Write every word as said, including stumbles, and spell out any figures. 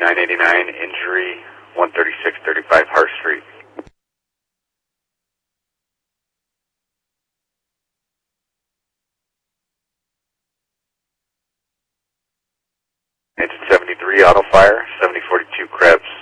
nine eighty-nine, injury one thirty-six thirty-five Hart Street. Engine seventy-three, auto fire, seventy forty-two Krebs.